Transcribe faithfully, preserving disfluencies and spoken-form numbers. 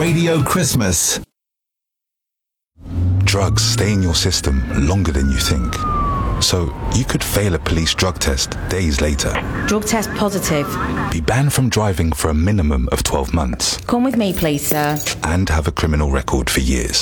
Radio Christmas. Drugs stay in your system longer than you think. So you could fail a police drug test days later. Drug test positive. Be banned from driving for a minimum of twelve months. Come with me, please, sir. And have a criminal record for years.